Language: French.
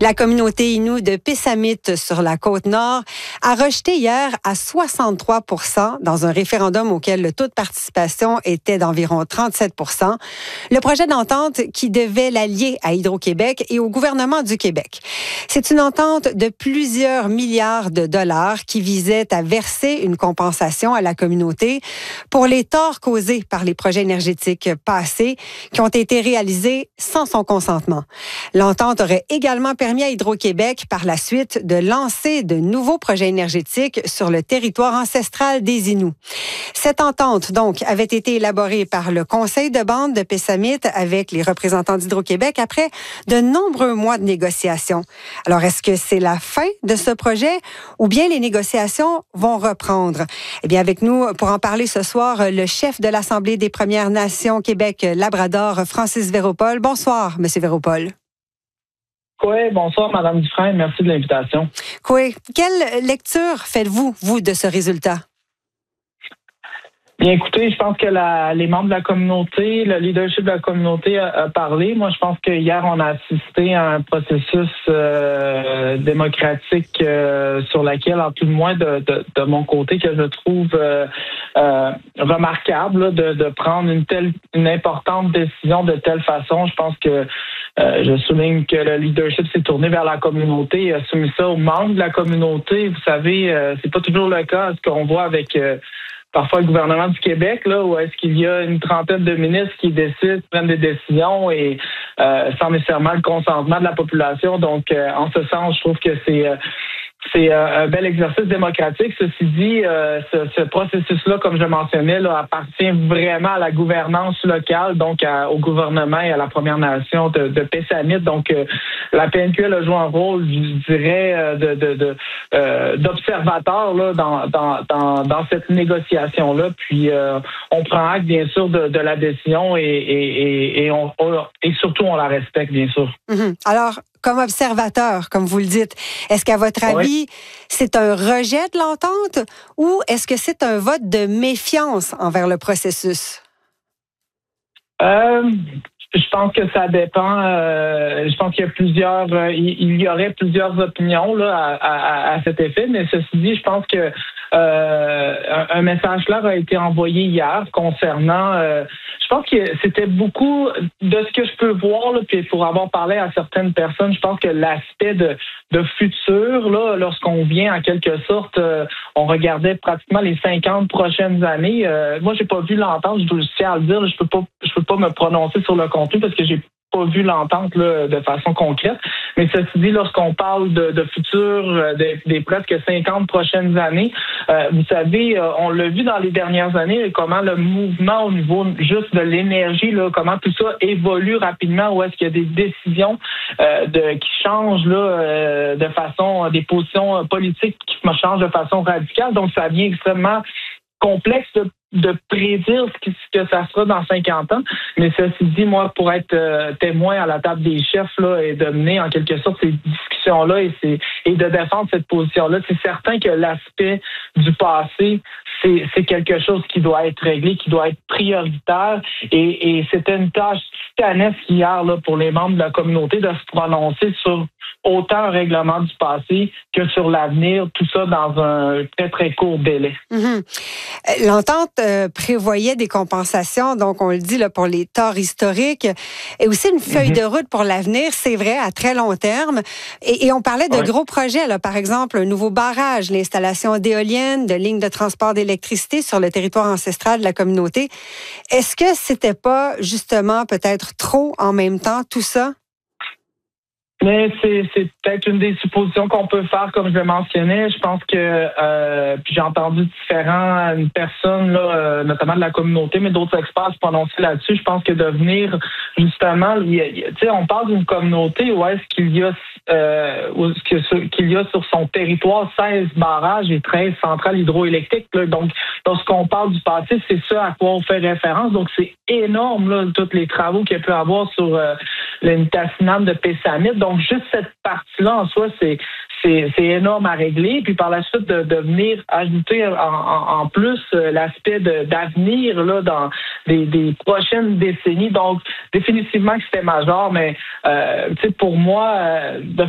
La communauté Innu de Pessamit sur la Côte-Nord a rejeté hier à 63 % dans un référendum auquel le taux de participation était d'environ 37 % le projet d'entente qui devait l'allier à Hydro-Québec et au gouvernement du Québec. C'est une entente de plusieurs milliards de dollars qui visait à verser une compensation à la communauté pour les torts causés par les projets énergétiques passés qui ont été réalisés sans son consentement. L'entente aurait également permis à Hydro-Québec par la suite de lancer de nouveaux projets énergétiques sur le territoire ancestral des Inuits. Cette entente, donc, avait été élaborée par le conseil de bande de Pessamit avec les représentants d'Hydro-Québec après de nombreux mois de négociations. Alors, est-ce que c'est la fin de ce projet ou bien les négociations vont reprendre? Eh bien, avec nous, pour en parler ce soir, le chef de l'Assemblée des Premières Nations Québec-Labrador, Francis Véropol. Bonsoir, Monsieur Véropol. Oui, bonsoir, Mme Dufresne. Merci de l'invitation. Oui. Quelle lecture faites-vous, vous, de ce résultat? Bien, écoutez, je pense que les membres de la communauté, le leadership de la communauté a parlé. Moi, je pense que hier, on a assisté à un processus démocratique sur lequel, en tout le moins de mon côté, que je trouve remarquable de prendre une importante décision de telle façon. Je pense que je souligne que le leadership s'est tourné vers la communauté et a soumis ça aux membres de la communauté. Vous savez, c'est pas toujours le cas, ce qu'on voit avec parfois le gouvernement du Québec, là, où est-ce qu'il y a une trentaine de ministres qui décident, prennent des décisions et sans nécessairement le consentement de la population. Donc, en ce sens, je trouve que c'est un bel exercice démocratique. Ceci dit, ce processus-là, comme je mentionnais, là, appartient vraiment à la gouvernance locale, donc au gouvernement et à la Première Nation de Pessamit. Donc, la PNQL a joué un rôle, je dirais, d'observateur là, dans cette négociation-là. Puis, on prend acte, bien sûr, de la décision et surtout, on la respecte, bien sûr. Mm-hmm. Alors, comme observateur, comme vous le dites, est-ce qu'à votre avis, c'est un rejet de l'entente ou est-ce que c'est un vote de méfiance envers le processus? Je pense que ça dépend. Je pense qu'il y a il y aurait plusieurs opinions là à cet effet, mais ceci dit, je pense que un message clair a été envoyé hier concernant. Je pense que c'était beaucoup de ce que je peux voir, là, puis pour avoir parlé à certaines personnes, je pense que l'aspect de futur, là, lorsqu'on vient en quelque sorte, on regardait pratiquement les 50 prochaines années. Moi, j'ai pas vu l'entente, je tiens à le dire, je peux pas me prononcer sur le contenu parce que j'ai pas vu l'entente là, de façon concrète. Mais ceci dit, lorsqu'on parle de futur, des presque 50 prochaines années, vous savez, on l'a vu dans les dernières années, comment le mouvement au niveau juste de l'énergie, là, comment tout ça évolue rapidement, où est-ce qu'il y a des décisions qui changent là, de façon, des positions politiques qui changent de façon radicale. Donc, ça devient extrêmement complexe de prédire ce que ça sera dans 50 ans. Mais ceci dit, moi, pour être témoin à la table des chefs là, et de mener en quelque sorte ces discussions-là et de défendre cette position-là, c'est certain que l'aspect du passé, c'est quelque chose qui doit être réglé, qui doit être prioritaire. Et c'était une tâche titanesque hier là, pour les membres de la communauté de se prononcer sur autant un règlement du passé que sur l'avenir, tout ça dans un très, très court délai. Mm-hmm. L'entente prévoyait des compensations, donc on le dit là, pour les torts historiques, et aussi une feuille de route pour l'avenir, c'est vrai, à très long terme. Et on parlait de gros projets, là, par exemple, un nouveau barrage, l'installation d'éoliennes, de lignes de transport d'électricité sur le territoire ancestral de la communauté. Est-ce que c'était pas justement peut-être trop en même temps, tout ça? Mais c'est peut-être une des suppositions qu'on peut faire, comme je le mentionnais. Je pense que puis j'ai entendu différentes personnes, là, notamment de la communauté, mais d'autres experts se prononcer là-dessus. Je pense que de venir justement, tu sais, on parle d'une communauté où est-ce qu'il y a qu'il y a sur son territoire 16 barrages et 13 centrales hydroélectriques. Là. Donc, lorsqu'on parle du passé, c'est ça à quoi on fait référence. Donc, c'est énorme, là, tous les travaux qu'il peut y avoir sur l'Nitassinan de Pessamit. Donc, juste cette partie-là, en soi, c'est énorme à régler. Puis par la suite, de venir ajouter en plus l'aspect d'avenir là dans des prochaines décennies. Donc, définitivement que c'était majeur, mais pour moi, de